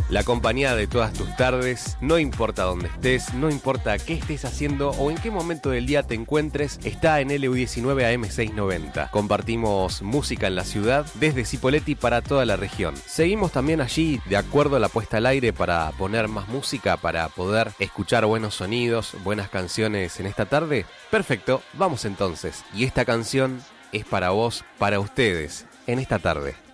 La compañía de todas tus tardes, no importa dónde estés, no importa qué estés haciendo o en qué momento del día te encuentres, está en LU19 AM690. Compartimos música en la ciudad desde Cipolletti para toda la región. Seguimos también allí de acuerdo a la puesta al aire para poner más música, para poder escuchar buenos sonidos, buenas canciones en esta tarde. Perfecto, vamos entonces. Y esta canción es para vos, para ustedes, en esta tarde.